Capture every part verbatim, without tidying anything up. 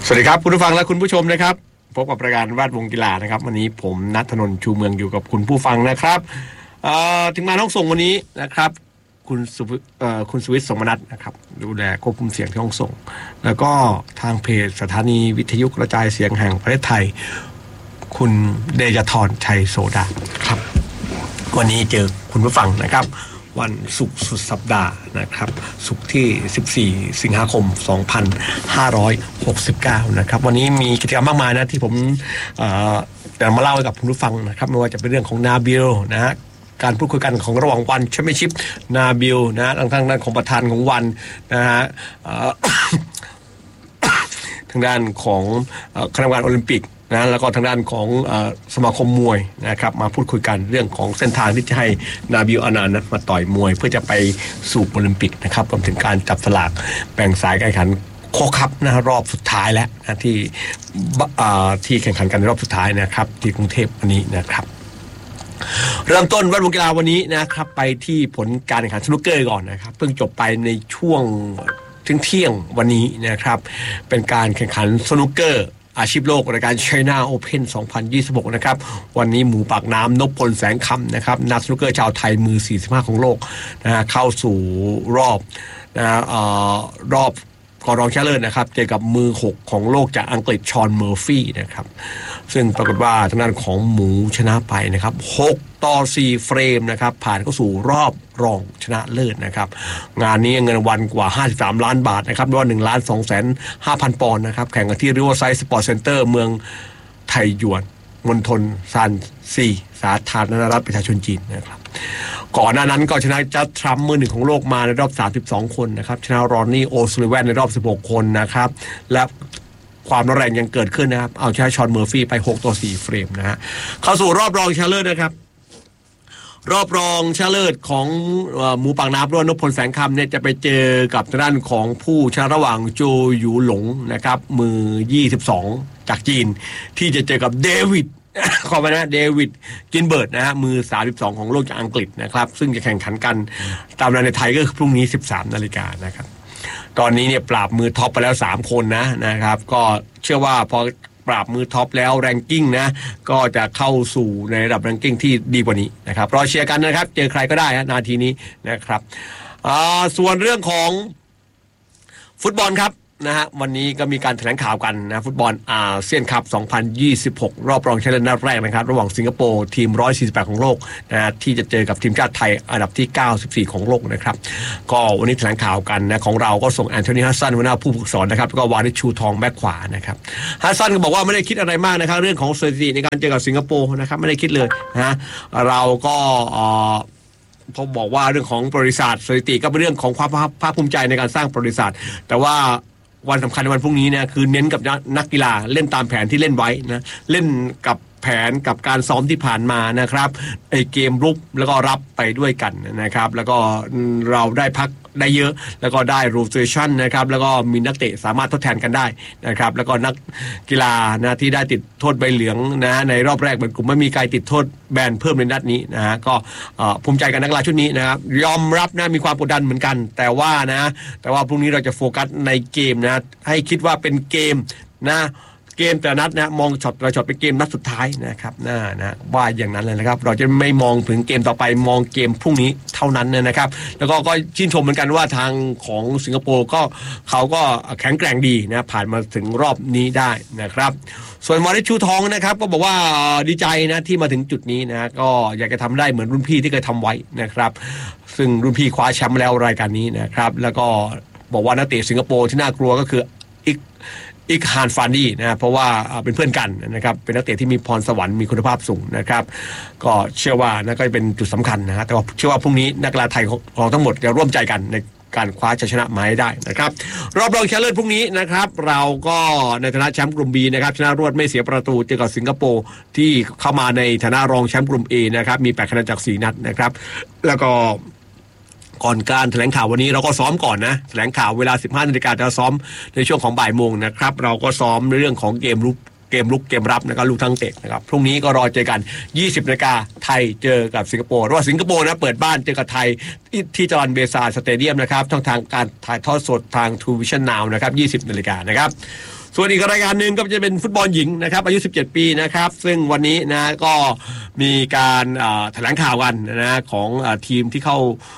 สวัสดีครับคุณผู้ฟังและคุณผู้ชมนะครับพบกับรายการแวดวงกีฬานะครับวันนี้ผมณัฐนนท์ชูเมืองอยู่กับคุณผู้ฟังนะครับถึงมาน้องส่งวันนี้นะครับคุณสุคุณสุวิทย์สมนัสนะครับดูแลควบคุมเสียงที่ห้องส่งแล้วก็ทางเพจสถานีวิทยุกระจายเสียงแห่งประเทศไทยคุณเดชธรชัยโสดาครับวันนี้เจอคุณผู้ฟังนะครับวันศุกร์สุดสัปดาห์นะครับศุกร์ที่สิบสี่สิงหาคมสองพันห้าร้อยหกสิบเก้านะครับวันนี้มีกิจกรรมมากมายนะที่ผมจะมาเล่าให้กับคุณผู้ฟังนะครับไม่ว่าจะเป็นเรื่องของนาบิลนะฮะการพูดคุยกันของระหว่างวันแชมเปี้ยนชิพนาบิลนะฮะทางด้านของประธานของวันนะฮะทางด้านของคณะกรรมการโอลิมปิกนะแล้วก็ทางด้านของสมาคมมวยนะครับมาพูดคุยกันเรื่องของเส้นทางที่จะให้นาบิลอานันต์มาต่อยมวยเพื่อจะไปสู่โอลิมปิกนะครับรวมถึงการจับสลากแบ่งสายการแข่งขันโค้ชคัพนะรอบสุดท้ายแล้วนะที่ที่แข่งขันกันในรอบสุดท้ายนะครับที่กรุงเทพวันนี้นะครับเริ่มต้นแวดวงกีฬาวันนี้นะครับไปที่ผลการแข่งขันสนุกเกอร์ก่อนนะครับเพิ่งจบไปในช่วงเที่ยงวันนี้นะครับเป็นการแข่งขันสนุกเกอร์อาชีพโลกรายการ China Open สองพันยี่สิบหกนะครับวันนี้หมูปากน้ำนพพลแสงคำนะครับนักสนุกเกอร์ชาวไทยมือสี่สิบห้าของโลกนะฮะเข้าสู่รอบนะเอ่อรอบก่อนรองชนะเลิศนะครับเจอกับมือหกของโลกจากอังกฤษชอนเมอร์ฟี่นะครับซึ่งปรากฏว่าทางด้านของหมูชนะไปนะครับหกต่อสี่เฟรมนะครับผ่านเข้าสู่รอบรองชนะเลิศนะครับงานนี้เงินรางวัลกว่าห้าสิบสามล้านบาทนะครับรวม หนึ่งล้านสองแสนห้าพัน ปอนด์นะครับแข่งกันที่ Riverside Sport Center เมืองไทหยวนมณฑลซานซีสาธารณรัฐประชาชนจีนนะครับก่อนหน้านั้นก็ชนะจัสทรัมป์มือหนึ่งของโลกมาในรอบสามสิบสองคนนะครับชนะรอนนี่โอซูลิแวนในรอบสิบหกคนนะครับและความร้อนแรงยังเกิดขึ้นนะครับเอาชนะชอนเมอร์ฟี่ไปหกต่อสี่เฟรมนะฮะเข้าสู่รอบรองชนะเลิศนะครับรอบรองชนะเลิศของหมูปากน้ำร่วมนพพลแสงคำเนี่ยจะไปเจอกับทางด้านของผู้ชนะระหว่างโจหยูหลงนะครับมือยี่สิบสองจากจีนที่จะเจอกับเดวิดขอไปนะเดวิดกินเบิร์ดนะฮะมือสามสิบสองของโลกจากอังกฤษนะครับซึ่งจะแข่งขันกันตามเวลาในไทยก็คือพรุ่งนี้ สิบสามนาฬิกานะครับตอนนี้เนี่ยปราบมือท็อปไปแล้วสามคนนะนะครับก็เชื่อว่าพอปราบมือท็อปแล้วแรงกิ้งนะก็จะเข้าสู่ในระดับแรงกิ้งที่ดีกว่านี้นะครับรอเชียร์กันนะครับเจอใครก็ได้นะนาทีนี้นะครับส่วนเรื่องของฟุตบอลครับนะฮะวันนี้ก็มีการแถลงข่าวกันนะฟุตบอลอาเซียนคัพสองพันยี่สิบหกรอบรองชนะเลิศนัดแรกนะครับระหว่างสิงคโปร์ทีมหนึ่งร้อยสี่สิบแปดของโลกนะฮะที่จะเจอกับทีมชาติไทยอันดับที่เก้าสิบสี่ของโลกนะครับก็วันนี้แถลงข่าวกันนะของเราก็ส่งแอนโทนีฮัสซันหัวหน้าผู้ฝึกสอนนะครับแล้วก็วาริชชูทองแบ็คขวานะครับฮัสซันก็บอกว่าไม่ได้คิดอะไรมากนะครับเรื่องของสถิติในการเจอกับสิงคโปร์นะครับไม่ได้คิดเลยนะเราก็พอบอกว่าเรื่องของประวัติศาสตร์สถิติก็เป็นเรื่องของความภาคภูมิใจในการสร้างประวัติศาสตร์แต่ว่าวันสำคัญในวันพรุ่งนี้เนี่ยคือเน้นกับนักกีฬาเล่นตามแผนที่เล่นไว้นะเล่นกับแผนกับการซ้อมที่ผ่านมานะครับไอเกมรุกแล้วก็รับไปด้วยกันนะครับแล้วก็เราได้พักได้เยอะแล้วก็ได้โรเตชันนะครับแล้วก็มีนักเตะสามารถทดแทนกันได้นะครับแล้วก็นักกีฬานะที่ได้ติดโทษใบเหลืองนะในรอบแรกเป็นกลุ่มไม่มีใครติดโทษแบนเพิ่มในนัดนี้นะฮะก็ภูมิใจกับนักกีฬาชุดนี้นะครับยอมรับนะมีความกดดันเหมือนกันแต่ว่านะแต่ว่าพรุ่งนี้เราจะโฟกัสในเกมนะให้คิดว่าเป็นเกมนะเกมแต่นัดนะมองช็อตเราช็อตเป็นเกมนัดสุดท้ายนะครับน่านะว่าอย่างนั้นเลยนะครับเราจะไม่มองถึงเกมต่อไปมองเกมพรุ่งนี้เท่านั้นนะครับแล้วก็ก็ชื่นชมเหมือนกันว่าทางของสิงคโปร์ก็เขาก็แข็งแกร่งดีนะผ่านมาถึงรอบนี้ได้นะครับส่วนวาริชชูทองนะครับก็บอกว่าดีใจนะที่มาถึงจุดนี้นะก็อยากจะทำได้เหมือนรุ่นพี่ที่เคยทำไว้นะครับซึ่งรุ่นพี่คว้าแชมป์แล้วรายการนี้นะครับแล้วก็บอกว่านักเตะสิงคโปร์ที่น่ากลัวก็คืออีกอีกฮานฟานีนะเพราะว่าเป็นเพื่อนกันนะครับเป็นนักเตะที่มีพรสวรรค์มีคุณภาพสูงนะครับก็เชื่อว่านั่นก็เป็นจุดสำคัญนะฮะแต่ว่าเชื่อว่าพรุ่งนี้นักกีฬาไทยของทั้งหมดจะร่วมใจกันในการคว้าชัยชนะมาให้ได้นะครับรอบรองชนะเลิศพรุ่งนี้นะครับเราก็ในฐานะแชมป์กลุ่ม B นะครับชนะรวดไม่เสียประตูเจอกับสิงคโปร์ที่เข้ามาในฐานะรองแชมป์กลุ่ม A นะครับมีแปดคะแนนจากสี่นัดนะครับแล้วก็ก่อนการแถลงข่าววันนี้เราก็ซ้อมก่อนนะแถลงข่าวเวลา สิบห้านาฬิกา จะซ้อมในช่วงของบ่ายโมงนะครับเราก็ซ้อมในเรื่องของเกมรุกเกมลุกเกมรับนะครับลูกทั้งเตะนะครับพรุ่งนี้ก็รอเจอกัน ยี่สิบนาฬิกาไทยเจอกับสิงคโปร์เพราะว่าสิงคโปร์นะเปิดบ้านเจอกับไทยที่จอห์นเบซาสเตเดียมนะครับช่องทางการถ่ายทอดสดทาง ทู วิชั่น นาว นะครับ ยี่สิบนาฬิกานะครับส่วนอีกรายการหนึ่งก็จะเป็นฟุตบอลหญิงนะครับอายุสิบเจ็ดปีนะครับซึ่งวันนี้นะก็มีการแถลงข่าวกันนะของทีมที่เข้า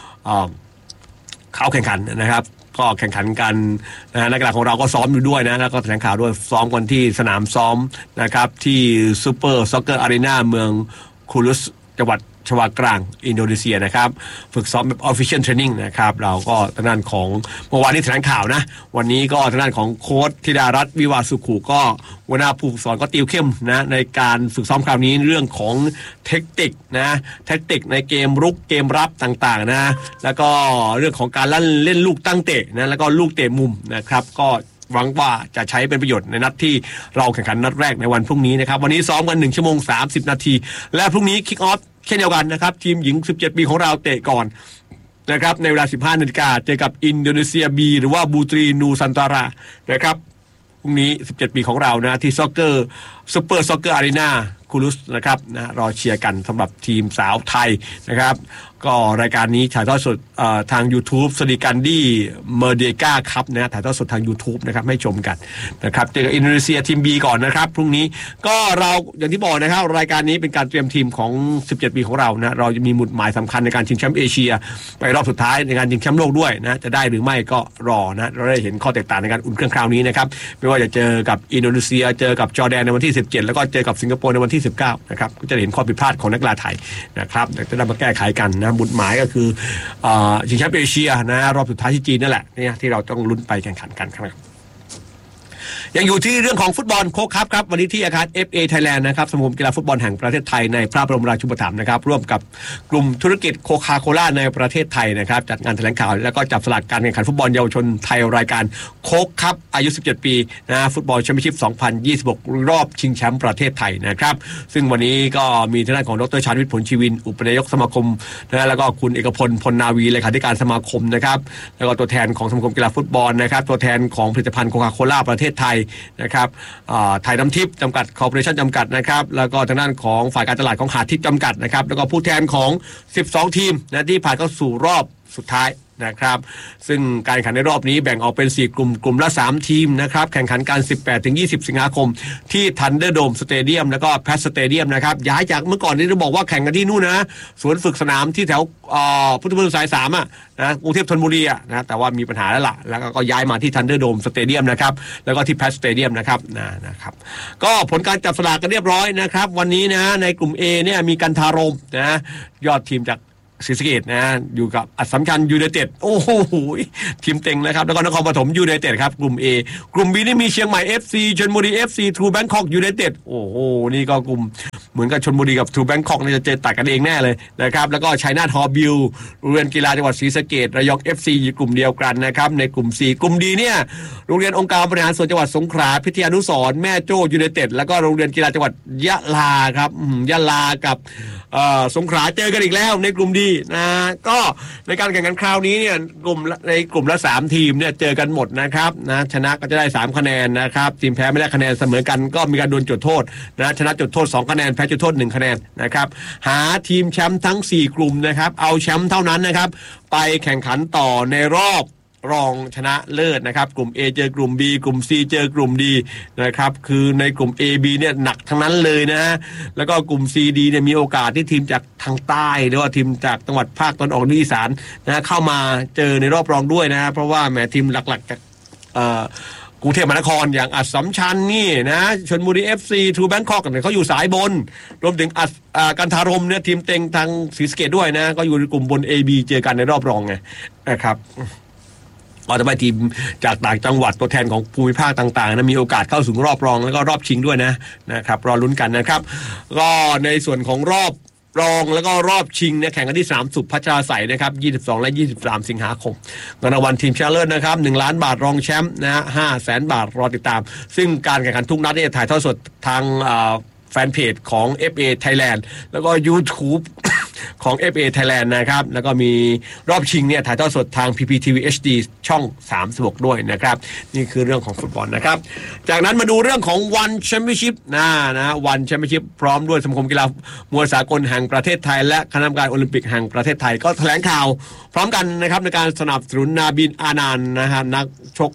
เข้าแข่งขันนะครับก็แข่งขันกันนะนักกีฬาของเราก็ซ้อมอยู่ด้วยนะแล้วก็แถลงข่าวด้วยซ้อมกันที่สนามซ้อมนะครับที่ซูเปอร์ซ็อกเกอร์อารีนาเมืองคูลุสจังหวัดชวากลางอินโดนีเซียนะครับฝึกซ้อมแบบ official training นะครับเราก็ทางด้านของเมื่อวานนี้แถลงข่าวนะวันนี้ก็ทางด้านของโค้ชธิดารัตน์วิวาสุขุก็หัวหน้าผู้ฝึกสอนก็ติวเข้มนะในการฝึกซ้อมคราวนี้เรื่องของเทคนิคนะเทคนิคในเกมรุกเกมรับต่างๆนะแล้วก็เรื่องของการเล่นเล่นลูกตั้งเตะนะแล้วก็ลูกเตะมุมนะครับก็หวังว่าจะใช้เป็นประโยชน์ในนัดที่เราแข่งขันนัดแรกในวันพรุ่งนี้นะครับวันนี้ซ้อมกันหนึ่งชั่วโมงสามสิบนาทีและพรุ่งนี้คิกออฟเช่นเดียวกันนะครับทีมหญิงสิบเจ็ดปีของเราเตะก่อนนะครับในเวลา สิบห้านาฬิกาเจอกับอินโดนีเซีย B หรือว่าบูตรีนูซันตารานะครับพรุ่งนี้สิบเจ็ดปีของเรานะที่ซ็อกเกอร์ซุปเปอร์ซ็อกเกอร์อารีนาคูลุสนะครับนะรอเชียร์กันสำหรับทีมสาวไทยนะครับก็รายการนี้ถ่ายทอดสดทาง YouTube สดีกันดี้เมอร์เดกาครับนะถ่ายทอดสดทาง YouTube นะครับให้ชมกันนะครับเจอกับอินโดนีเซียทีม B ก่อนนะครับพรุ่งนี้ก็เราอย่างที่บอกนะครับรายการนี้เป็นการเตรียมทีมของสิบเจ็ดปีของเรานะเราจะมีหมุดหมายสำคัญในการชิงแชมป์เอเชียไปรอบสุดท้ายในการชิงแชมป์โลกด้วยนะจะได้หรือไม่ก็รอนะเราได้เห็นข้อแตกต่างในการอุ่นเครื่องคราวนี้นะครับไม่ว่าจะเจอกับอินโดนีเซียเจอกับจอร์แดนในวันที่สิบเจ็ดแล้วก็เจอกับสิงคโปร์ในวันที่สิบเก้านะครับก็จะเห็นข้อผิดพลาดของนักกีฬาไทยนะครับจะได้มาแก้ไขกันนะบุญหมายก็คือชิงแชมป์เอเชียนะรอบสุดท้ายที่จีนนั่นแหละเนี่ยที่เราต้องลุ้นไปแข่งขันกันครับยังอยู่ที่เรื่องของฟุตบอลโค้ชครับครับวันนี้ที่อาคาร เอฟ เอ Thailand นะครับสมาคมกีฬาฟุตบอลแห่งประเทศไทยในพระบรมราชูปถัมภ์นะครับร่วมกับกลุ่มธุรกิจโคคาโคล่าในประเทศไทยนะครับจัดงานแถลงข่าวแล้วก็จับสลากการแข่งขันฟุตบอลเยาวชนไทยรายการโค้ชครับอายุสิบเจ็ดปีนะฟุตบอลแชมเปี้ยนชิพสองพันยี่สิบหกรอบชิงแชมป์ประเทศไทยนะครับซึ่งวันนี้ก็มีทางด้านของดรชาญวิทย์ผลชีวินอุปนายกสมาคมนะแล้วก็คุณเอกพลพลนาวีเลขาธิการสมาคมนะครับแล้วก็ตัวแทนของสมาคมกีฬาฟุตบอลนะครับตัวแทนของผลิตภัณฑ์โคคาโคล่าประเทศไทยนะครับไทยน้ำทิพย์จำกัดคอร์ปอเรชั่นจำกัดนะครับแล้วก็ทางด้านของฝ่ายการตลาดของหาดทิพย์จำกัดนะครับแล้วก็ผู้แทนของสิบสองทีมนะที่ผ่านเข้าสู่รอบสุดท้ายนะครับซึ่งการแข่งขันในรอบนี้แบ่งออกเป็นสี่กลุ่มกลุ่มละสามทีมนะครับแข่งขันกัน สิบแปดถึงยี่สิบ สิงหาคมที่ทันเดอร์โดมสเตเดียมแล้วก็แพทสเตเดียมนะครับย้ายจากเมื่อก่อนนี้เราบอกว่าแข่งกันที่นู่นนะสวนฝึกสนามที่แถวพุทธมณฑลสายสามอ่ะนะกรุงเทพธนบุรีอ่ะนะแต่ว่ามีปัญหาแล้วล่ะแล้วก็ย้ายมาที่ทันเดอร์โดมสเตเดียมนะครับแล้วก็ที่แพทสเตเดียมนะครับนะนะครับก็ผลการจับสลากกันเรียบร้อยนะครับวันนี้นะในกลุ่ม A เนี่ยมีกันทารมนะยอดทีมจากศรีสะเกษนะอยู่กับอัสสัมชัญยูไนเต็ดโอ้โหทีมเต็งนะครับแล้วก็นครปฐมยูไนเต็ดครับกลุ่ม A กลุ่ม B นี่มีเชียงใหม่ เอฟ ซี ชลบุรี เอฟ ซี True Bangkok United โอ้โหนี่ก็กลุ่มเหมือนกับชลบุรีกับ True Bangkok นี่จะเจอตัดกันเองแน่เลยนะครับแล้วก็ชัยนาทฮอบิลโรงเรียนกีฬาจังหวัดศรีสะเกษระยอง เอฟ ซี อยู่กลุ่มเดียวกันนะครับในกลุ่ม C กลุ่ม D เนี่ยโรงเรียนองค์การบริหารส่วนจังหวัดสงขลาพิทยานุสรณ์แม่โจ้ยูไนเต็ดแล้วก็โรงเรียนกีฬาจังหวัดยะลาครับยะลากับสงขลาเจอกันอีกแล้วในกลุ่มดีนะก็ในการแข่งขันคราวนี้เนี่ยกลุ่มในกลุ่มละสามทีมเนี่ยเจอกันหมดนะครับนะชนะก็จะได้สามคะแนนนะครับทีมแพ้ไม่ได้คะแนนเสมอกันก็มีการดวลจุดโทษนะชนะจุดโทษสองคะแนนแพ้จุดโทษหนึ่งคะแนนนะครับหาทีมแชมป์ทั้งสี่กลุ่มนะครับเอาแชมป์เท่านั้นนะครับไปแข่งขันต่อในรอบรองชนะเลิศนะครับกลุ่ม A เจอกลุ่ม B กลุ่ม C เจอกลุ่ม D นะครับคือในกลุ่ม A B เนี่ยหนักทั้งนั้นเลยนะแล้วก็กลุ่ม C D เนี่ยมีโอกาสที่ทีมจากทางใต้หรือว่าทีมจากจังหวัดภาคตะวันออกอีสานนะเข้ามาเจอในรอบรองด้วยนะเพราะว่าแหมทีมหลักๆจากกรุงเทพมหานครอย่างอัสสัมชัญนี่นะชลบุรี เอฟ ซี True Bangkok เนี่ยเขาอยู่สายบนรวมถึงอัสกันทารมเนี่ยทีมเต็งทางศรีสะเกษด้วยนะก็อยู่ในกลุ่มบน A B เจอกันในรอบรองไงนะครับก็จะไปทีมจากต่างจังหวัดตัวแทนของภูมิภาคต่างๆนะมีโอกาสเข้าสู่รอบรองแล้วก็รอบชิงด้วยนะนะครับรอลุ้นกันนะครับก็ในส่วนของรอบรองแล้วก็รอบชิงเนี่ยแข่งกันที่สนามสุพัชราไสยนะครับยี่สิบสองและยี่สิบสามสิงหาคมเงินรางวัลทีมชนะเลิศนะครับหนึ่งล้านบาทรองแชมป์นะฮะห้าแสนบาทรอติดตามซึ่งการแข่งขันทุกนัดเนี่ยถ่ายทอดสดทางแฟนเพจของ เอฟ เอ Thailand แล้วก็ YouTube ของ เอฟ เอ Thailand นะครับแล้วก็มีรอบชิงเนี่ยถ่ายทอดสดทาง พี พี ที วี เอช ดี ช่องสามสิบหกด้วยนะครับนี่คือเรื่องของฟุตบอลนะครับจากนั้นมาดูเรื่องของวันแชมเปี้ยนชิพนะนะวันแชมเปี้ยนชิพพร้อมด้วยสมาคมกีฬามวยสากลแห่งประเทศไทยและคณะกรรมการโอลิมปิกแห่งประเทศไทยก็แถลงข่าวพร้อมกันนะครับในการสนับสนุนนาบินอานันต์นะฮะนักชก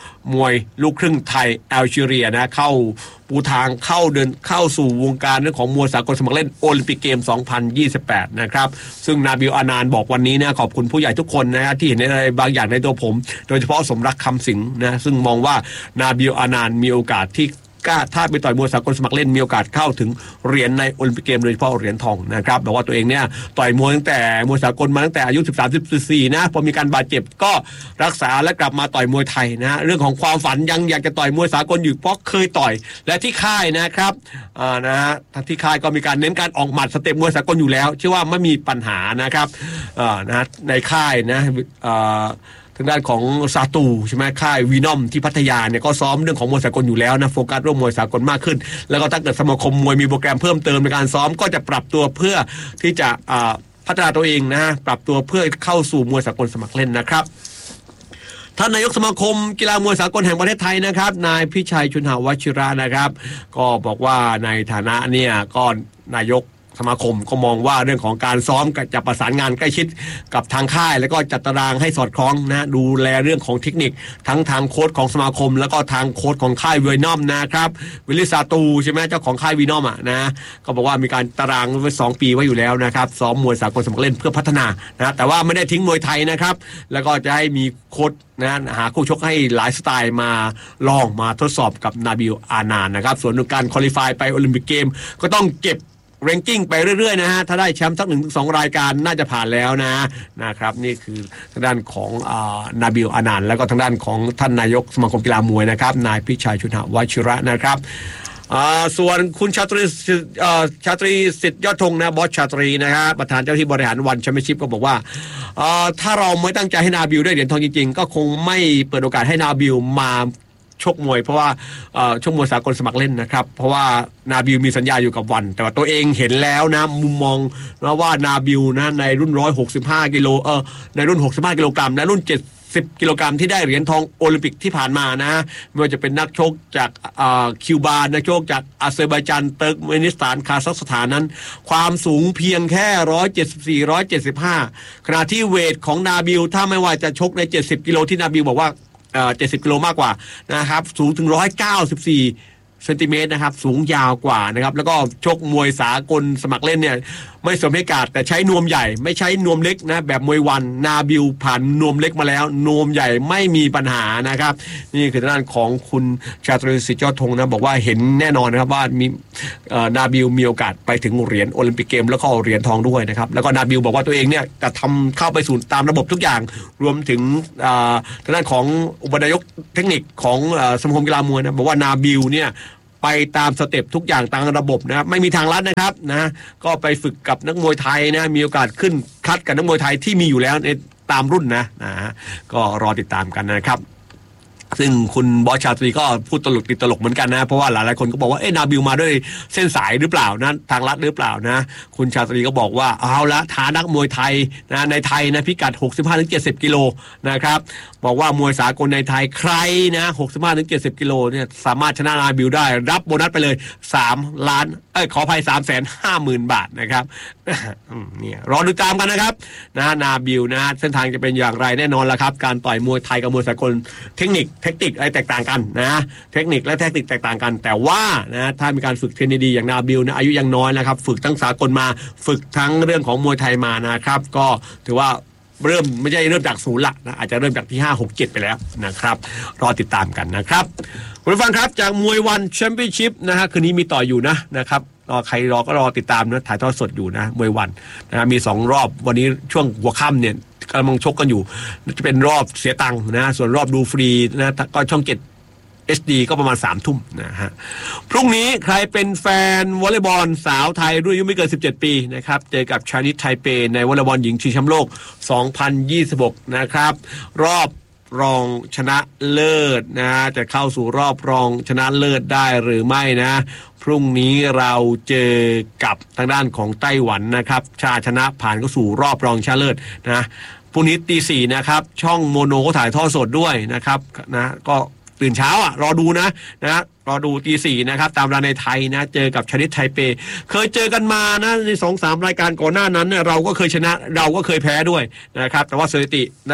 มวยลูกครึ่งไทยแอลจีเรียนะเข้าปูทางเข้าเดินเข้าสู่วงการเรื่องของมวยสากลสมัครเล่นโอลิมปิกเกมสองพันยี่สิบแปดนะครับซึ่งนาบิลอานานบอกวันนี้นะขอบคุณผู้ใหญ่ทุกคนนะที่เห็นอะไรบางอย่างในตัวผมโดยเฉพาะสมรักคำสิงห์นะซึ่งมองว่านาบิลอานานมีโอกาสที่ถ้าไปต่อยมวยสากลสมัครเล่นมีโอกาสเข้าถึงเหรียญในโอลิมปิกเกมโดยเฉพาะเหรียญทองนะครับบอกว่าตัวเองเนี่ยต่อยมวยตั้งแต่มวยสากลมาตั้งแต่อายุสิบสาม สิบสี่นะพอมีการบาดเจ็บก็รักษาและกลับมาต่อยมวยไทยนะเรื่องของความฝันยังอยากจะต่อยมวยสากลอยู่เพราะเคยต่อยและที่ค่ายนะครับอ่านะฮะที่ค่ายก็มีการเน้นการออกหมัดสเต็ปมวยสากลอยู่แล้วเชื่อว่าไม่มีปัญหานะครับอ่านะในค่ายนะอ่าทางด้านของซาตูใช่ไหมค่ายวีนอมที่พัทยาเนี่ยก็ซ้อมเรื่องของมวยสากลอยู่แล้วนะโฟกัสเรื่องมวยสากลมากขึ้นแล้วก็ถ้าเกิดสมาคมมวยมีโปรแกรมเพิ่มเติมในการซ้อมก็จะปรับตัวเพื่อที่จะพัฒนาตัวเองนะปรับตัวเพื่อเข้าสู่มวยสากลสมัครเล่นนะครับท่านนายกสมาคมกีฬามวยสากลแห่งประเทศไทยนะครับนายพิชัยชุนหาวชิระนะครับก็บอกว่าในฐานะเนี่ยก็นายกสมาคมก็มองว่าเรื่องของการซ้อมจะประสานงานใกล้ชิดกับทางค่ายแล้วก็จัดตารางให้สอดคล้องนะดูแลเรื่องของเทคนิคทั้งทางโค้ชของสมาคมแล้วก็ทางโค้ชของค่ายวีนอมนะครับวิลลิซาตูใช่ไหมเจ้าของค่ายวีนอมอ่ะนะก็บอกว่ามีการตารางไว้สองปีไว้อยู่แล้วนะครับซ้อมมวยสากลสมัครเล่นเพื่อพัฒนานะแต่ว่าไม่ได้ทิ้งมวยไทยนะครับแล้วก็จะให้มีโค้ชนะหาคู่ชกให้หลายสไตล์มาลองมาทดสอบกับนาบิลอานานนะครับส่วนการควอลิฟายไปโอลิมปิกเกมก็ต้องเก็บแรงกิ้งไปเรื่อยๆนะฮะถ้าได้แชมป์สักหนึ่งถึงสองรายการน่าจะผ่านแล้วนะนะครับนี่คือทางด้านของอ่านาบิลอานานแล้วก็ทางด้านของท่านนายกสมาคมกีฬามวยนะครับนายพิชัยชุนหวชิระนะครับส่วนคุณชาตรีชาตรีสิทธิ์ยอดธงนะบอสชาตรีนะครับประธานเจ้าที่บริหารวันแชมเปี้ยนชิพก็บอกว่าถ้าเราไม่ตั้งใจให้นาบิลได้เหรียญทองจริงๆก็คงไม่เปิดโอกาสให้นาบิลมาชกมวยเพราะว่าชกมวยสากลสมัครเล่นนะครับเพราะว่านาบิลมีสัญญาอยู่กับวันแต่ว่าตัวเองเห็นแล้วนะมุมมองนะว่านาบิลนะในรุ่นหนึ่งร้อยหกสิบห้ากิโลเออในรุ่นหกสิบห้ากิโลกรัมและรุ่นเจ็ดสิบกิโลกรัมที่ได้เหรียญทองโอลิมปิกที่ผ่านมานะไม่ว่าจะเป็นนักชกจากคิวบานักชกจากอาเซอร์ไบจานเติร์กเมนิสถานคาซัคสถานนั้นความสูงเพียงแค่หนึ่งร้อยเจ็ดสิบสี่ หนึ่งร้อยเจ็ดสิบห้าขณะที่เวทของนาบิลถ้าไม่ว่าจะชกในเจ็ดสิบกิโลที่นาบิลบอกว่าเจ็ดสิบกิโลมากกว่านะครับสูงถึงหนึ่งร้อยเก้าสิบสี่เซนติเมตรนะครับสูงยาวกว่านะครับแล้วก็ชกมวยสากลสมัครเล่นเนี่ยไม่สวมเข็มขัดแต่ใช้นวมใหญ่ไม่ใช้นวมเล็กนะแบบมวยวันนาบิลผ่านนวมเล็กมาแล้วนวมใหญ่ไม่มีปัญหานะครับนี่คือด้านของคุณชาตรีสิทธิ์ยอดธงนะบอกว่าเห็นแน่นอนนะครับว่ามีนาบิลมีโอกาสไปถึงเหรียญโอลิมปิกเกมแล้วก็เหรียญทองด้วยนะครับแล้วก็นาบิลบอกว่าตัวเองเนี่ยจะทำเข้าไปสู่ตามระบบทุกอย่างรวมถึงทางด้านของอุปนายกเทคนิคของสมาคมกีฬามวยนะบอกว่านาบิลเนี่ยไปตามสเต็ปทุกอย่างตามระบบนะครับไม่มีทางลัดนะครับนะก็ไปฝึกกับนักมวยไทยนะมีโอกาสขึ้นคัดกับนักมวยไทยที่มีอยู่แล้วในตามรุ่นนะนะก็รอติดตามกันนะครับซึ่งคุณบอสชาตรีก็พูดตลกติดตลกเหมือนกันนะเพราะว่าหลายๆคนก็บอกว่าเอ๊ะนาบิลมาด้วยเส้นสายหรือเปล่านะทางลัดหรือเปล่านะคุณชาตรีก็บอกว่าเอาละฐานนักมวยไทยนะในไทยนะพิกัด หกสิบห้าถึงเจ็ดสิบ กิโลนะครับบอกว่ามวยสากลในไทยใครนะ หกสิบห้าถึงเจ็ดสิบ กิโลเนี่ยสามารถชนะนาบิลได้รับโบนัสไปเลยสามล้านเอ้ยขออภัย สามแสนห้าหมื่น บาทนะครับเนี่ยรอดูตามกันนะครับนะนาบิลนะเส้นทางจะเป็นอย่างไรแน่นอนละครับการต่อยมวยไทยกับมวยสากลเทคนิคเทคนิคอะไรแตกต่างกันนะเทคนิคและเทคนิคแตกต่างกันแต่ว่านะถ้ามีการฝึกเทรนดีๆอย่างนาบิลนะอายุยังน้อยนะครับฝึกทั้งสากลมาฝึกทั้งเรื่องของมวยไทยมานะครับก็ถือว่าเริ่มไม่ใช่เริ่มจากศูนย์ละนะอาจจะเริ่มจากที่ห้า หก เจ็ดไปแล้วนะครับรอติดตามกันนะครับคุณผู้ฟังครับจากมวยวันแชมเปี้ยนชิพนะฮะคืนนี้มีต่ออยู่นะนะครับรอใครรอก็รอติดตามนะถ่ายทอดสดอยู่นะมวยวันนะมีสองรอบวันนี้ช่วงหัวค่ำเนี่ยกำลังชกกันอยู่จะเป็นรอบเสียตังค์นะส่วนรอบดูฟรีนะก็ช่องเจ็ด เอช ดี ก็ประมาณสามทุ่มนะฮะพรุ่งนี้ใครเป็นแฟนวอลเลย์บอลสาวไทยรุ่นอายุไม่เกินสิบเจ็ดปีนะครับเจอกับชานิดไทเปในวอลเลย์บอลหญิงชิงแชมป์โลกสองพันยี่สิบหกนะครับรอบรองชนะเลิศนะจะเข้าสู่รอบรองชนะเลิศได้หรือไม่นะพรุ่งนี้เราเจอกับทางด้านของไต้หวันนะครับชาชนะผ่านเข้าสู่รอบรองชนะเลิศนะพรุ่งนี้ตีสี่นะครับช่องโมโนก็ถ่ายทอดสดด้วยนะครับนะก็ตื่นเช้าอ่ะรอดูนะนะรอดูตีสี่นะครับตามเวลาในไทยนะเจอกับชานิดไทเปเคยเจอกันมานะใน สองสาม รายการก่อนหน้านั้นเราก็เคยชนะเราก็เคยแพ้ด้วยนะครับแต่ว่าสถิตินะ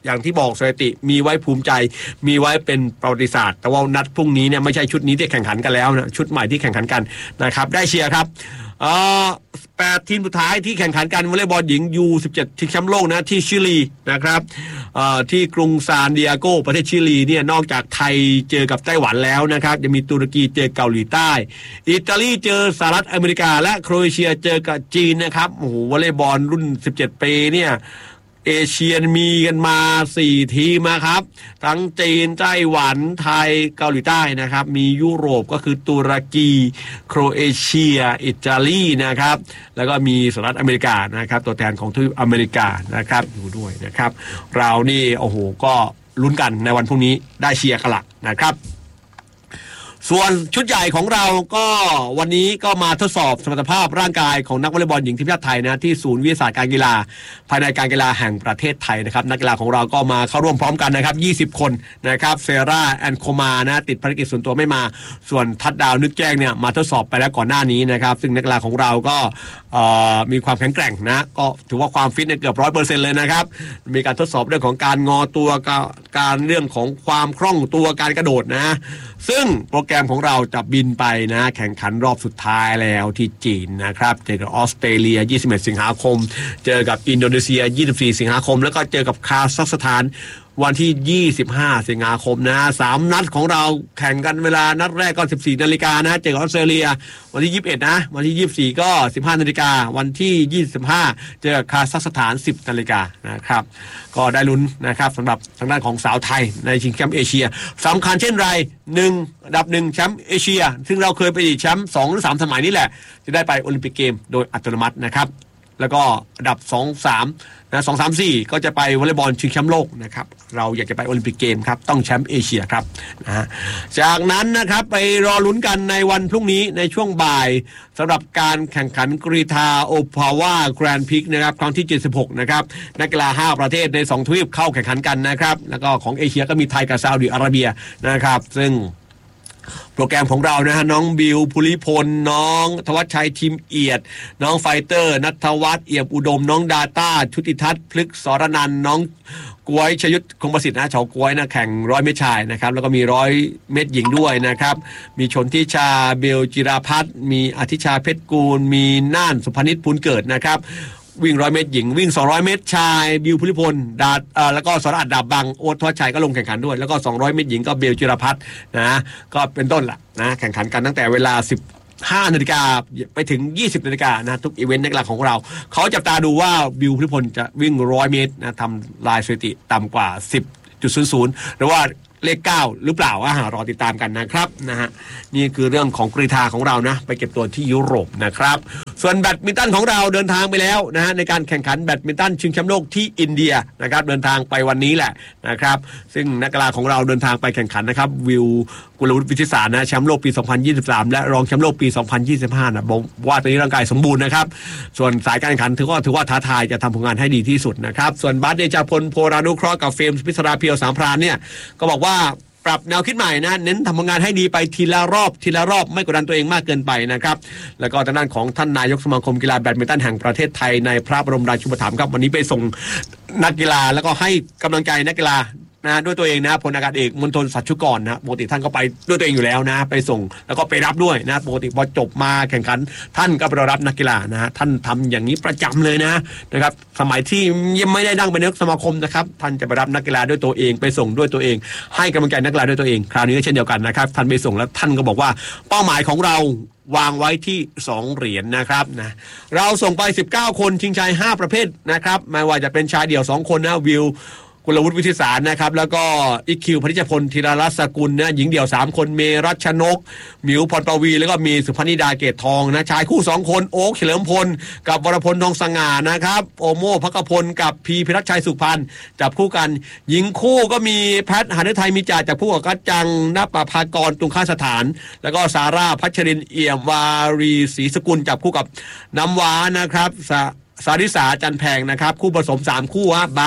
อย่างที่บอกสถิติมีไว้ภูมิใจมีไว้เป็นประวัติศาสตร์แต่ว่านัดพรุ่งนี้เนี่ยไม่ใช่ชุดนี้ที่แข่งขันกันแล้วนะชุดใหม่ที่แข่งขันกันนะครับได้เชียร์ครับเอ่อแปดทีมสุดท้ายที่แข่งขันกันวอลเลย์บอลหญิง ยู สิบเจ็ด ชิงแชมป์โลกนะที่ชิลีนะครับเอ่อที่กรุงซานดิเอโกประเทศชิลีเนี่ยนอกจากไทยเจอกับไต้หวันแล้วนะครับยังมีตุรกีเจอเกาหลีใต้อิตาลีเจอสหรัฐอเมริกาและโครเอเชียเจอกับจีนนะครับโอ้โหวอลเลย์บอลรุ่นสิบเจ็ดปีเนี่ยเอเชียมีกันมาสี่ทีมนะครับทั้งจีนไต้หวันไทยเกาหลีใต้นะครับมียุโรปก็คือตุรกีโครเอเชียอิตาลีนะครับแล้วก็มีสหรัฐอเมริกานะครับตัวแทนของทวีปอเมริกานะครับอยู่ด้วยนะครับเรานี่โอ้โหก็ลุ้นกันในวันพรุ่งนี้ได้เชียร์กันละนะครับส่วนชุดใหญ่ของเราก็วันนี้ก็มาทดสอบสมรรถภาพร่างกายของนักวอลเลย์บอลหญิงทีมชาติไทยนะที่ศูนย์วิทยาศาสตร์การกีฬาภายในการกีฬาแห่งประเทศไทยนะครับนักกีฬาของเราก็มาเข้าร่วมพร้อมกันนะครับยี่สิบคนนะครับเซราแอนโคมานะติดภารกิจส่วนตัวไม่มาส่วนทัดดาวนึกแจ้งเนี่ยมาทดสอบไปแล้วก่อนหน้านี้นะครับซึ่งนักกีฬาของเราก็มีความแข็งแกร่งนะก็ถือว่าความฟิตเนี่ยเกือบร้อยเปอร์เซ็นต์เลยนะครับมีการทดสอบเรื่องของการงอตัวการเรื่องของความคล่องตัวการกระโดดนะซึ่งโปรแกรมของเราจะบินไปนะแข่งขันรอบสุดท้ายแล้วที่จีนนะครับเจอกับออสเตรเลียยี่สิบเอ็ดสิงหาคมเจอกับอินโดนีเซียยี่สิบสี่สิงหาคมแล้วก็เจอกับคาซัคสถานวันที่ยี่สิบห้าสิงหาคมนะสามนัดของเราแข่งกันเวลานัดแรกก็สิบสี่นาฬิกานะเจอกับออสเตรเลียวันที่ยี่สิบเอ็ดนะวันที่ยี่สิบสี่ก็สิบห้านาฬิกาวันที่ยี่สิบห้าเจอกับคาซัคสถานสิบนาฬิกานะครับก็ได้ลุ้นนะครับสำหรับทางด้านของสาวไทยในชิงแชมป์เอเชียสำคัญเช่นไรหนึ่งอันดับหนึ่งแชมป์เอเชียซึ่งเราเคยไปแชมป์สองหรือสามสมัยนี่แหละจะได้ไปโอลิมปิกเกมโดยอัตโนมัตินะครับแล้วก็อันดับสอง สามนะสอง สาม สี่ก็จะไปวอลเลย์บอลชิงแชมป์โลกนะครับเราอยากจะไปโอลิมปิกเกมครับต้องแชมป์เอเชียครับนะฮะจากนั้นนะครับไปรอลุ้นกันในวันพรุ่งนี้ในช่วงบ่ายสำหรับการแข่งขันกรีฑาโอพาวาแกรนด์พิกนะครับครั้งที่เจ็ดสิบหกนะครับนักกีฬาห้าประเทศในสองทวีปเข้าแข่งขันกันนะครับแล้วก็ของเอเชียก็มีไทยกับซาอุดิอาระเบียนะครับซึ่งโปรแกรมของเรานะฮะน้องบิวภูริพลน้องธวัชชัยทิมเอียดน้องไฟเตอร์ณัฐวัฒน์เอี่ยมอุดมน้องดาต้าชุติทัศน์พฤกษ์สรนันท์น้องกวยชยุทธคงประสิทธิ์นะชาวกวยนะแข่งร้อยเมตรชายนะครับแล้วก็มีร้อยเมตรหญิงด้วยนะครับมีชนทิชาเบลจิราพัฒน์มีอธิชาเพชรกูลมีน่านสุพนิชพูนเกิดนะครับวิ่งร้อยเมตรหญิงวิ่งสองร้อยเมตรชายบิวภูริพลดาเอ่อแล้วก็สรอัดดาบบังโอ๊ตทวัชชัยก็ลงแข่งขันด้วยแล้วก็สองร้อยเมตรหญิงก็เบลจิรพัฒน์นะก็เป็นต้นล่ะนะแข่งขันกันตั้งแต่เวลาสิบห้านาฬิกาไปถึงยี่สิบนาฬิกานะทุกอีเวนต์นักกีฬาของเราเขาจับตาดูว่าบิวภูริพลจะวิ่งร้อยเมตรนะทำลายสถิติต่ำกว่า สิบจุดศูนย์ศูนย์ หรือว่าเลขเก้าหรือเปล่าอ่ารอติดตามกันนะครับนะฮะนี่คือเรื่องของกรีฑาของเรานะไปเก็บตัวที่ยุโรปนะครับส่วนแบดมินตันของเราเดินทางไปแล้วนะฮะในการแข่งขันแบดมินตันชิงแชมป์โลกที่อินเดียนะครับเดินทางไปวันนี้แหละนะครับซึ่งนักกีฬาของเราเดินทางไปแข่งขันนะครับวิวกุลวุฒิวิชิตสารนะแชมป์โลกปีสองพันยี่สิบสามและรองแชมป์โลกปีสองพันยี่สิบห้านะบอกว่าตอนนี้ร่างกายสมบูรณ์นะครับส่วนสายการแข่งขันถือว่าถือว่าท้าทายจะทำผลงานให้ดีที่สุดนะครับส่วนบาสเดชาพลโพรานุเคราะห์กับเฟรมพิศราเพียวสามพรานเนี่ยก็บอกว่าปรับแนวคิดใหม่นะเน้นทำงานให้ดีไปทีละรอบทีละรอบไม่กดดันตัวเองมากเกินไปนะครับแล้วก็ทางด้านของท่านนายกสมาคมกีฬาแบดมินตันแห่งประเทศไทยในพระบรมราชูปถัมภ์ครับวันนี้ไปส่งนักกีฬาแล้วก็ให้กำลังใจนักกีฬานะด้วยตัวเองนะพลอากาศเอกมณฑลสัชชุกรนะปกติท่านก็ไปด้วยตัวเองอยู่แล้วนะไปส่งแล้วก็ไปรับด้วยนะปกติพอจบมาแข่งขันท่านก็ไปรับนักกีฬานะฮะท่านทำอย่างนี้ประจำเลยนะนะครับสมัยที่ยังไม่ได้นั่งเป็นนายกสมาคมนะครับท่านจะไปรับนักกีฬาด้วยตัวเองไปส่งด้วยตัวเองให้กำลังใจนักกีฬาด้วยตัวเองคราวนี้ก็เช่นเดียวกันนะครับท่านไปส่งแล้วท่านก็บอกว่าเป้าหมายของเราวางไว้ที่สองเหรียญ นะครับนะเราส่งไปสิบเก้าคนชิงชัยห้าประเภทนะครับไม่ว่าจะเป็นชายเดี่ยวสองคนนะวิวกุลวุฒิวิทิสารนะครับแล้วก็อีคิวพนิชพลธีรรัตน์สกุลนะหญิงเดี่ยวสามคนเมรัชนกหมิวพรประวีแล้วก็มีสุพนิดาเกตทองนะชายคู่สองคนโอ๊คเฉลิมพลกับวรพลทองสง่านะครับโอโม่ภักพลกับพีพิรัชชัยสุพรรณจับคู่กันหญิงคู่ก็มีแพทหฤทัยมีจ่าจับคู่กับกัจจังณปภากรตุงค่าสถานแล้วก็ซาร่าพัชรินเอี่ยมวารีศรีสกุลจับคู่กับน้ำว้านะครับสาริสาจันแพงนะครับคู่ผสมสามคู่ฮะบาส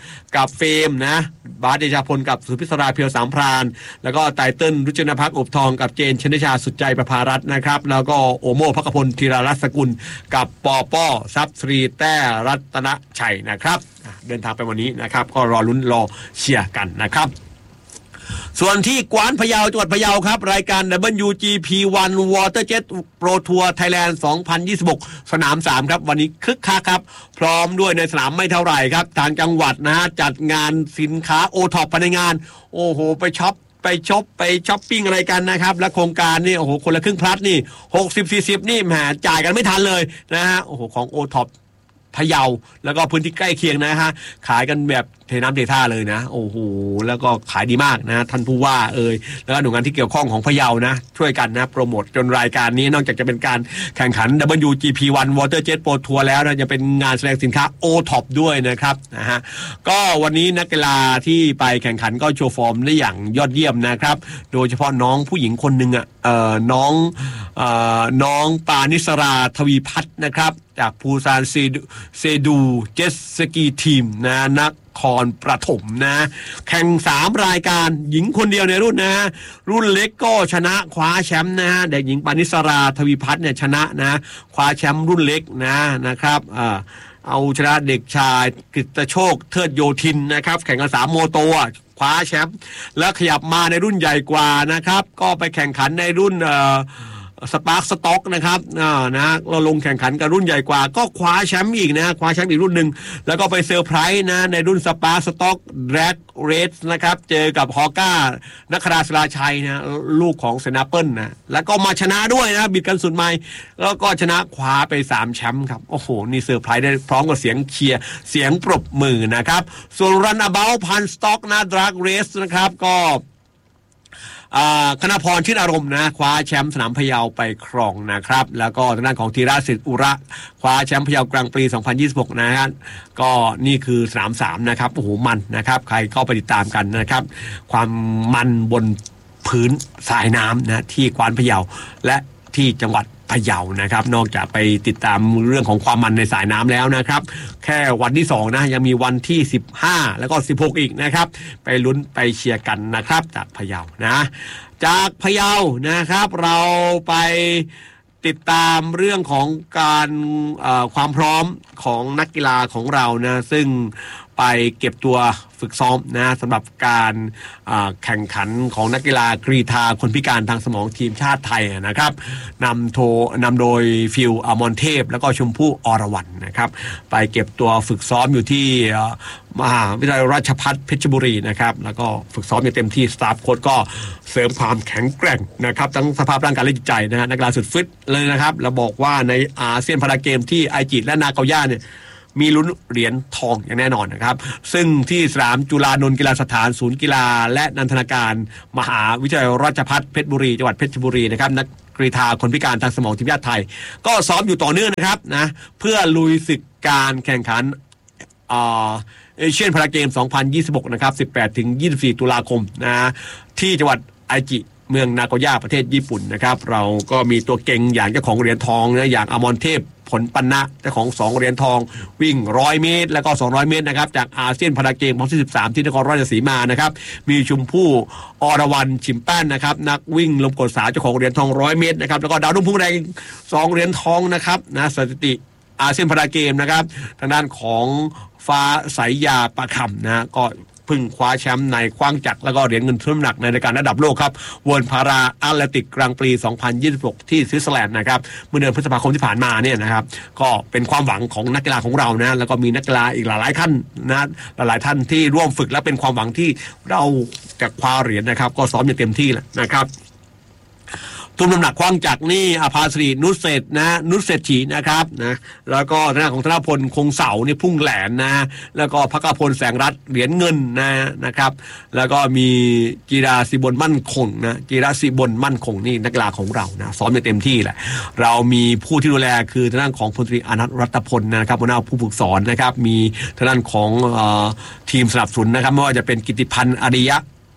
กับเฟมนะบาสเดชาพลกับสุพิศราเพียวสามพรานแล้วก็ไตเติ้ลรุจนภักดิ์อบทองกับเจนชนชาสุดใจประภารัตน์นะครับแล้วก็โอโม่ภักพลธีรรัตน์สกุลกับปอป้อทรัพย์ศรีแต้รัตนชัยนะครับเดินทางไปวันนี้นะครับก็รอลุ้นรอเชียร์กันนะครับส่วนที่กวานพะเยาจังหวัดพะเยาครับรายการ ดับเบิลยู จี พี วัน WaterJet Pro Tour Thailand สองพันยี่สิบหก สนามสามครับวันนี้คึกคักครับพร้อมด้วยในสนามไม่เท่าไหร่ครับทางจังหวัดนะฮะจัดงานสินค้าโอท็อปภายในงานโอ้โหไปช็อปไปช็อปไปช้อปปิ้งอะไรกันนะครับและโครงการนี่โอ้โหคนละครึ่งพลัสนี่หกสิบ สี่สิบนี่แหมจ่ายกันไม่ทันเลยนะฮะโอ้โหของโอท็อปพะเยาแล้วก็พื้นที่ใกล้เคียงนะฮะขายกันแบบเทน้ำเทท่าเลยนะโอ้โหแล้วก็ขายดีมากนะท่านผู้ว่าเอ่ยแล้วก็หน่วยงานที่เกี่ยวข้องของพะเยานะช่วยกันนะโปรโมทจนรายการนี้นอกจากจะเป็นการแข่งขัน ดับเบิลยู จี พี วัน WaterJet Pro Tour แล้วนะจะเป็นงานแสดงสินค้า โอ ท็อป ด้วยนะครับนะฮะก็วันนี้นักกีฬาที่ไปแข่งขันก็โชว์ฟอร์มได้อย่างยอดเยี่ยมนะครับโดยเฉพาะน้องผู้หญิงคนหนึ่งอ่ะเอ่อน้องเอ่อน้องปานิสราทวีพัฒน์นะครับจากภูซานเซดูเจ็ตสกีทีมนะนักคอนประถมนะแข่งสามรายการหญิงคนเดียวในรุ่นนะรุ่นเล็กก็ชนะคว้าแชมป์นะฮะเด็กหญิงปานิสราทวีพัฒน์เนี่ยชนะนะคว้าแชมป์รุ่นเล็กนะนะครับอ่าเอาชนะเด็กชายกฤตโชคเทิดโยธินนะครับแข่งกันสามโมโตคว้าแชมป์แล้วขยับมาในรุ่นใหญ่กว่านะครับก็ไปแข่งขันในรุ่นเอ่อสปาร์คสต็อกนะครับอ่านะเราลงแข่งขันกับรุ่นใหญ่กว่าก็คว้าแชมป์อีกนะคว้าแชมป์อีกรุ่นหนึ่งแล้วก็ไปเซอร์ไพรส์นะในรุ่นสปาร์คสต็อกแร็กเรสนะครับเจอกับฮอก้านักคราศิลาชัยนะลูกของเซนาเปิลนะแล้วก็มาชนะด้วยนะบิดกันสุดไม้แล้วก็ชนะคว้าไปสามแชมป์ครับโอ้โหนี่เซอร์ไพรส์ได้พร้อมกับเสียงเชียร์เสียงปรบมือนะครับส่วนรันอเบลพันสต็อกนะดรักเรสนะครับก็คณพรชื่นอารมณ์นะคว้าแชมป์สนามพะเยาไปครองนะครับแล้วก็ทางด้านของธีระสิทธิ์อุระคว้าแชมป์พะเยากลางปีสองพันยี่สิบหกนะฮะก็นี่คือสนามสามนะครับโอ้โหมันนะครับใครก็ไปติดตามกันนะครับความมันบนพื้นสายน้ำนะที่กวานพะเยาและที่จังหวัดพะเยานะครับนอกจากไปติดตามเรื่องของความมันในสายน้ำแล้วนะครับแค่วันที่สองนะยังมีวันที่สิบห้าแล้วก็สิบหกอีกนะครับไปลุ้นไปเชียร์กันนะครับจากพะเยานะจากพะเยานะครับเราไปติดตามเรื่องของการเอ่อความพร้อมของนักกีฬาของเรานะซึ่งไปเก็บตัวฝึกซ้อมนะสำหรับการแข่งขันของนักกีฬากรีฑาคนพิการทางสมองทีมชาติไทยนะครับนำโทนำโดยฟิลอมรเทพแล้วก็ชมพู่อรวรรณนะครับไปเก็บตัวฝึกซ้อมอยู่ที่มหาวิทยาลัยราชภัฏเพชรบุรีนะครับแล้วก็ฝึกซ้อมอย่างเต็มที่สตาฟโค้ชก็เสริมความแข็งแกร่งนะครับทั้งสภาพร่างกายและจิตใจนะฮะนักกีฬาสุดฟิตเลยนะครับเราบอกว่าในอาเซียนพาราเกมที่ไอจิและนาเกาย่าเนี่ยมีลุ้นเหรียญทองอย่างแน่นอนนะครับซึ่งที่สนามจุฬานนท์กีฬาสถานศูนย์กีฬาและนันทนาการมหาวิทยาลัยราชภัฏเพชรบุรีจังหวัดเพชรบุรีนะครับนักกรีฑาคนพิการทางสมองทีมชาติไทยก็ซ้อมอยู่ต่อเนื่องนะครับนะเพื่อลุยศึกการแข่งขันเอเชียนพาราเกมสองพันยี่สิบหกนะครับสิบแปดถึงยี่สิบสี่ตุลาคมนะที่จังหวัดไอจิเมืองนาโกย่าประเทศญี่ปุ่นนะครับเราก็มีตัวเก่งอย่างเจ้าของเหรียญทองนะอย่างอมรเทพผลปันนะเจ้าของสองเหรียญทองวิ่งหนึ่งร้อยเมตรแล้วก็สองร้อยเมตรนะครับจากอาเซียนพาราเกมครั้งที่สิบสามที่นครราชสีมานะครับมีชมพู่อรวรรณชิมแป้นนะครับนักวิ่งลมกดสาวเจ้าของเหรียญทองหนึ่งร้อยเมตรนะครับแล้วก็ดาวรุ่งพุ่งแรงสองเหรียญทองนะครับนะสถิติอาเซียนพาราเกมนะครับทางด้านของฟ้าสายยาปะคำนะก็พึ่งคว้าแชมป์ในคว้างจักรแล้วก็เหรียญเงินทุ่มหนักในรายการระดับโลกครับเวิลด์พาราแอตเลติกกลางปีสองพันยี่สิบหกที่สวิตเซอร์แลนด์นะครับเมื่อเดือนพฤษภาคมที่ผ่านมาเนี่ยนะครับก็เป็นความหวังของนักกีฬาของเรานะแล้วก็มีนักกีฬาอีกหลายๆท่านนะหลายๆท่านที่ร่วมฝึกและเป็นความหวังที่เราจะคว้าเหรียญนะครับก็ซ้อมอย่างเต็มที่แหละนะครับทุ่มน้ำหนักคว้างจักรนี่อภาสิรินุชเศรษฐ์นะนุชเศรษฐีนะครับนะแล้วก็ทางด้านของธนพลคงเสานี่พุ่งแหลนนะแล้วก็ภักพลแสงรัตน์เหรียญเงินนะนะครับแล้วก็มีกีฬาสิบลมั่นคงนะกีฬาสิบลมั่นคงนี่นักกีฬาของเรานะซ้อมอย่างเต็มที่แหละเรามีผู้ที่ดูแลคือทางด้านของพลตรีอนันต์รัตพลนะครับหัวหน้าผู้ฝึกสอนนะครับมีทางด้านของเอ่อทีมสนับสนุนนะครับไม่ว่าจะเป็นกิติพันธ์อริยะ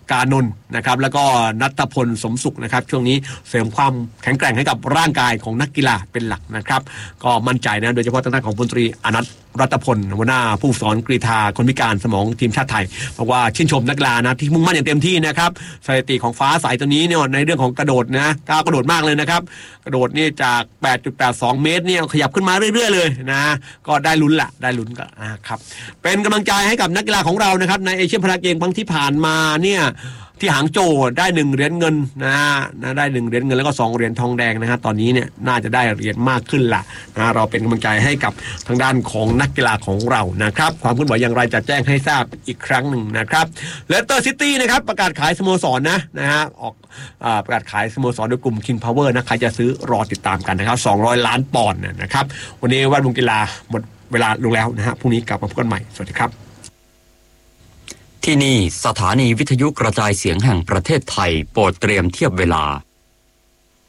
กานนท์นะครับแล้วก็ณัฐพลสมสุขนะครับช่วงนี้เสริมความแข็งแกร่งให้กับร่างกายของนักกีฬาเป็นหลักนะครับก็มั่นใจนะโดยเฉพาะทางด้านของพลตรีอนัทรัตพลหัวหน้าผู้สอนกรีฑาคนพิการสมองทีมชาติไทยบอกว่าชื่นชมนักกีฬานะที่มุ่งมั่นอย่างเต็มที่นะครับสถิติของฟ้าใสตัวนี้เนี่ยในเรื่องของกระโดดนะก้าวกระโดดมากเลยนะครับกระโดดนี่จาก แปดจุดแปดสอง เมตรเนี่ยขยับขึ้นมาเรื่อยๆเลยนะก็ได้ลุ้นละได้ลุ้นกันนะครับเป็นกำลังใจให้กับนักกีฬาของเรานะครับในเอเชียนพาราเกมครั้งที่ผ่านมาเนี่ยที่หางโจวได้หนึ่งเหรียญเงินนะนะได้หนึ่งเหรียญเงินแล้วก็สองเหรียญทองแดงนะฮะตอนนี้เนี่ยน่าจะได้เหรียญมากขึ้นละนะเราเป็นกำลังใจให้กับทางด้านของนักกีฬาของเรานะครับความเคลื่อนไหวอย่างไรจะแจ้งให้ทราบอีกครั้งหนึ่งนะครับเลสเตอร์ซิตี้นะครับประกาศขายสโมสรนะนะฮะออกอ่าประกาศขายสโมสรโดยกลุ่ม King Power นะใครจะซื้อรอติดตามกันนะครับสองร้อยล้านปอนด์นะครับวันนี้แวดวงกีฬาหมดเวลาลงแล้วนะฮะพรุ่งนี้กลับมาพบกันใหม่สวัสดีครับที่นี่สถานีวิทยุกระจายเสียงแห่งประเทศไทยโปรดเตรียมเทียบเวลา